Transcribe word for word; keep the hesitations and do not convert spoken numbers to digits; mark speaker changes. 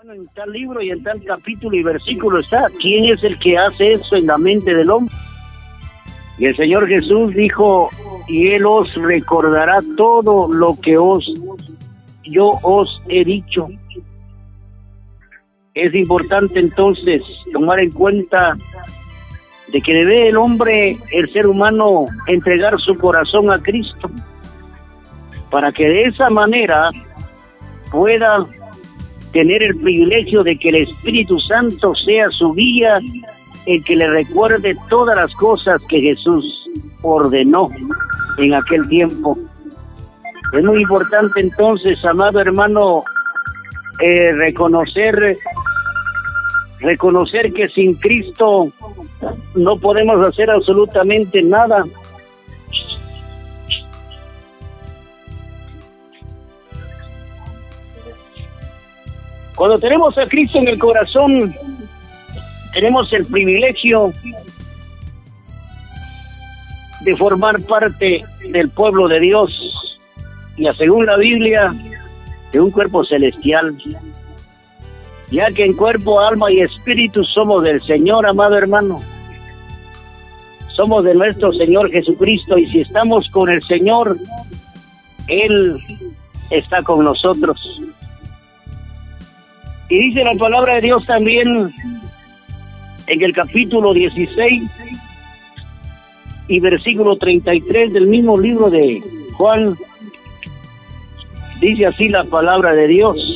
Speaker 1: En tal libro y en tal capítulo y versículo está, ¿quién es el que hace eso en la mente del hombre? Y el Señor Jesús dijo, y Él os recordará todo lo que os yo os he dicho. Es importante entonces tomar en cuenta de que debe el hombre, el ser humano, entregar su corazón a Cristo, para que de esa manera pueda tener el privilegio de que el Espíritu Santo sea su guía, el que le recuerde todas las cosas que Jesús ordenó en aquel tiempo. Es muy importante entonces, amado hermano, eh, reconocer, reconocer que sin Cristo no podemos hacer absolutamente nada. Cuando tenemos a Cristo en el corazón, tenemos el privilegio de formar parte del pueblo de Dios, y según la Biblia, de un cuerpo celestial, ya que en cuerpo, alma y espíritu somos del Señor, amado hermano. Somos de nuestro Señor Jesucristo, y si estamos con el Señor, Él está con nosotros. Y dice la palabra de Dios también en el capítulo dieciséis y versículo treinta y tres del mismo libro de Juan. Dice así la palabra de Dios: